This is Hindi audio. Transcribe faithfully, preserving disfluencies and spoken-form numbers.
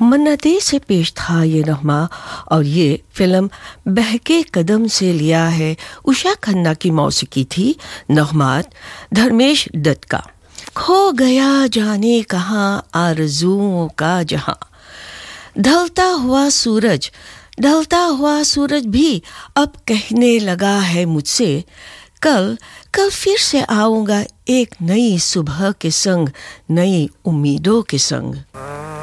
मन्नते से पेश था ये नगमा और ये फिल्म बहके कदम से लिया है। उषा खन्ना की मौसीकी थी, नगमात धर्मेश दत्त का। खो गया जाने कहाँ आरज़ुओं का जहां, ढलता हुआ सूरज ढलता हुआ सूरज भी अब कहने लगा है मुझसे, कल कल फिर से आऊँगा एक नई सुबह के संग, नई उम्मीदों के संग।